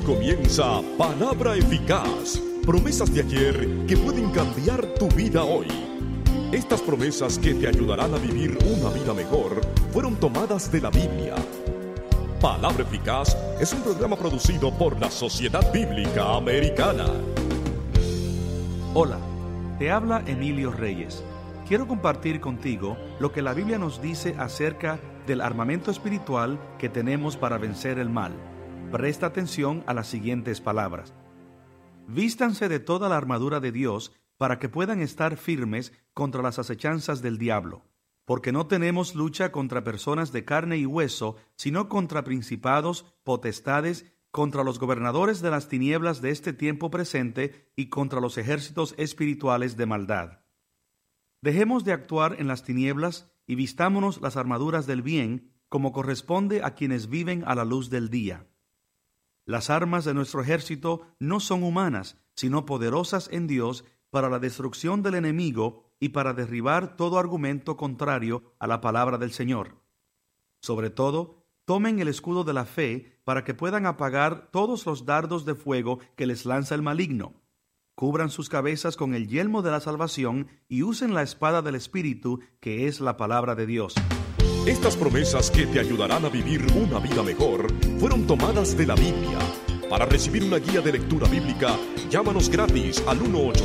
Comienza Palabra Eficaz, promesas de ayer que pueden cambiar tu vida hoy. Estas promesas que te ayudarán a vivir una vida mejor fueron tomadas de la Biblia. Palabra Eficaz es un programa producido por la Sociedad Bíblica Americana. Hola, te habla Emilio Reyes. Quiero compartir contigo lo que la Biblia nos dice acerca del armamento espiritual que tenemos para vencer el mal. Presta atención a las siguientes palabras. Vístanse de toda la armadura de Dios para que puedan estar firmes contra las acechanzas del diablo, porque no tenemos lucha contra personas de carne y hueso, sino contra principados, potestades, contra los gobernadores de las tinieblas de este tiempo presente y contra los ejércitos espirituales de maldad. Dejemos de actuar en las tinieblas y vistámonos las armaduras del bien, como corresponde a quienes viven a la luz del día. Las armas de nuestro ejército no son humanas, sino poderosas en Dios para la destrucción del enemigo y para derribar todo argumento contrario a la palabra del Señor. Sobre todo, tomen el escudo de la fe para que puedan apagar todos los dardos de fuego que les lanza el maligno. Cubran sus cabezas con el yelmo de la salvación y usen la espada del Espíritu, que es la palabra de Dios. Estas promesas que te ayudarán a vivir una vida mejor fueron tomadas de la Biblia. Para recibir una guía de lectura bíblica, llámanos gratis al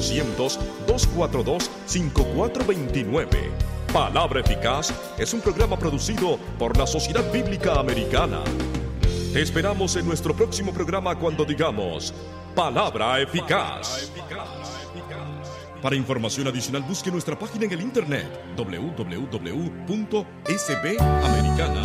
1-800-242-5429. Palabra Eficaz es un programa producido por la Sociedad Bíblica Americana. Te esperamos en nuestro próximo programa cuando digamos Palabra Eficaz. Para información adicional busque nuestra página en el internet www.sbamericana.org.